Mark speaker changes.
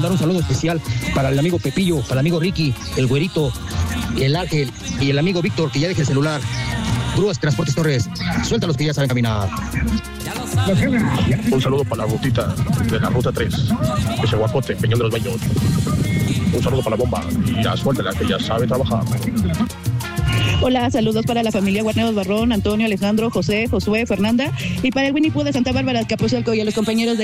Speaker 1: Dar un saludo especial para el amigo Pepillo, para el amigo Ricky, el Güerito, el Ángel y el amigo Víctor, que ya deje el celular. Grúas Transportes Torres, suéltalos que ya saben caminar.
Speaker 2: Un saludo para la rutita de la ruta 3, que se Guacote, Peñón de los Baños. Un saludo para la bomba y ya suéltala que ya sabe trabajar.
Speaker 3: Hola, saludos para la familia Guarneros Barrón, Antonio, Alejandro, José, Josué, Fernanda y para el Winnie Pooh de Santa Bárbara, Capuzalco y a los compañeros de